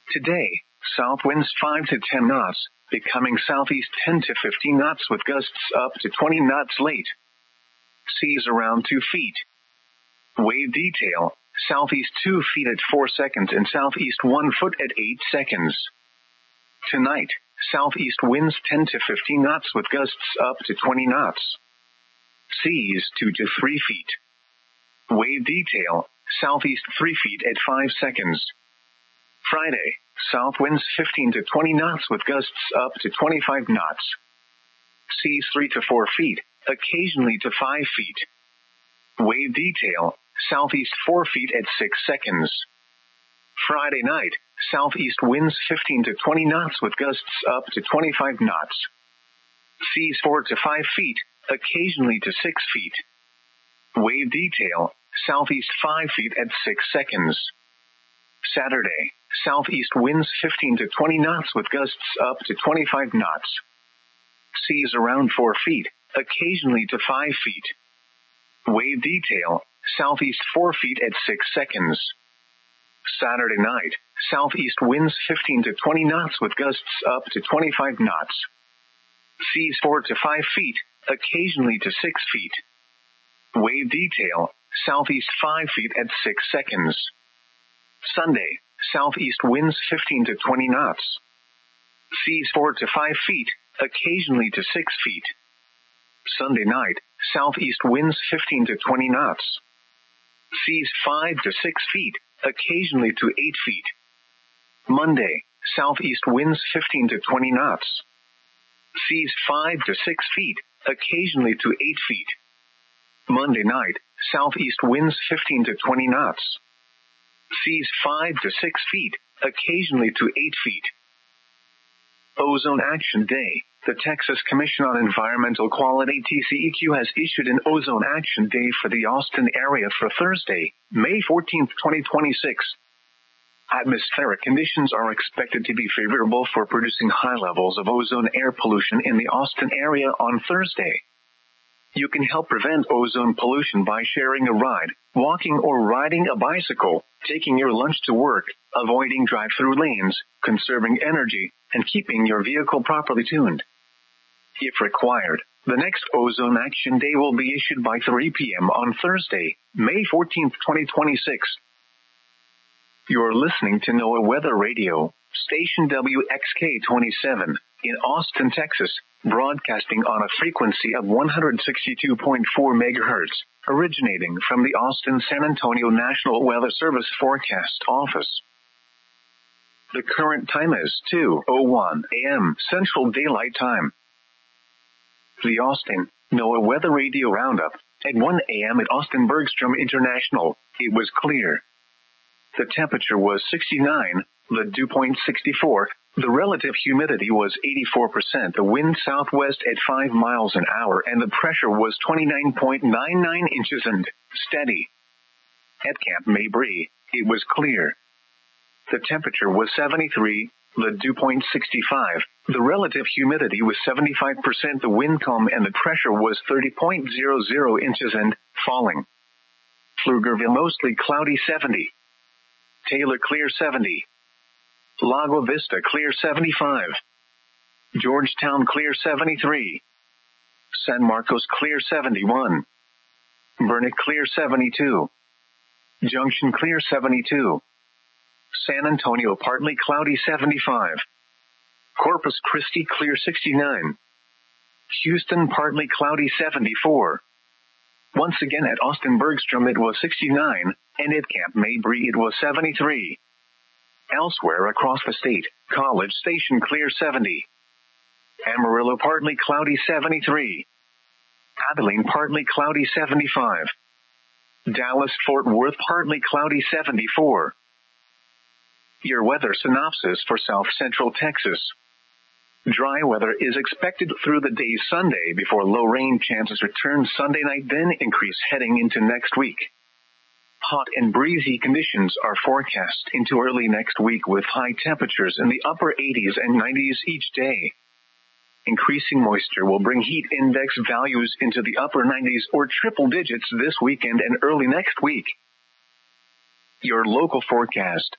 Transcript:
Today, south winds 5 to 10 knots, becoming southeast 10 to 15 knots with gusts up to 20 knots late. Seas around 2 feet. Wave detail, southeast 2 feet at 4 seconds and southeast 1 foot at 8 seconds. Tonight, southeast winds 10 to 15 knots with gusts up to 20 knots. Seas 2 to 3 feet. Wave detail, southeast 3 feet at 5 seconds. Friday, south winds 15 to 20 knots with gusts up to 25 knots. Seas 3 to 4 feet, occasionally to 5 feet. Wave detail, southeast 4 feet at 6 seconds. Friday night, southeast winds 15 to 20 knots with gusts up to 25 knots. Seas 4 to 5 feet, occasionally to 6 feet. Wave detail, southeast 5 feet at 6 seconds. Saturday, southeast winds 15 to 20 knots with gusts up to 25 knots. Seas around 4 feet, occasionally to 5 feet. Wave detail, southeast 4 feet at 6 seconds. Saturday night, southeast winds 15 to 20 knots with gusts up to 25 knots. Seas 4 to 5 feet, occasionally to 6 feet. Wave detail, southeast 5 feet at 6 seconds. Sunday, southeast winds 15 to 20 knots. Seas 4 to 5 feet, occasionally to 6 feet. Sunday night, southeast winds 15 to 20 knots. Seas 5 to 6 feet, occasionally to 8 feet. Monday, southeast winds 15 to 20 knots. Seas 5 to 6 feet, occasionally to 8 feet. Monday night, southeast winds 15 to 20 knots. Seas 5 to 6 feet, occasionally to 8 feet. Ozone Action Day. The Texas Commission on Environmental Quality TCEQ has issued an Ozone Action Day for the Austin area for Thursday, May 14, 2026. Atmospheric conditions are expected to be favorable for producing high levels of ozone air pollution in the Austin area on Thursday. You can help prevent ozone pollution by sharing a ride, walking or riding a bicycle, taking your lunch to work, avoiding drive-through lanes, conserving energy, and keeping your vehicle properly tuned. If required, the next Ozone Action Day will be issued by 3 p.m. on Thursday, May 14, 2026. You're listening to NOAA Weather Radio, station WXK-27, in Austin, Texas, broadcasting on a frequency of 162.4 MHz, originating from the Austin-San Antonio National Weather Service Forecast Office. The current time is 2:01 a.m. Central Daylight Time. The Austin NOAA Weather Radio Roundup. At 1 a.m. at Austin Bergstrom International, it was clear. The temperature was 69, the dew point 64, the relative humidity was 84%, the wind southwest at 5 miles an hour, and the pressure was 29.99 inches and steady. At Camp Mabry, it was clear. The temperature was 73, the dew point 65, the relative humidity was 75%, the wind calm, and the pressure was 30.00 inches and falling. Pflugerville mostly cloudy 70. Taylor clear 70. Lago Vista clear 75. Georgetown clear 73. San Marcos clear 71. Burnet clear 72. Junction clear 72. San Antonio partly cloudy 75. Corpus Christi clear 69. Houston partly cloudy 74. Once again at Austin Bergstrom it was 69, and at Camp Mabry it was 73. Elsewhere across the state, College Station clear 70. Amarillo partly cloudy 73. Abilene partly cloudy 75. Dallas-Fort Worth partly cloudy 74. Your weather synopsis for South Central Texas. Dry weather is expected through the day Sunday before low rain chances return Sunday night, then increase heading into next week. Hot and breezy conditions are forecast into early next week with high temperatures in the upper 80s and 90s each day. Increasing moisture will bring heat index values into the upper 90s or triple digits this weekend and early next week. Your local forecast.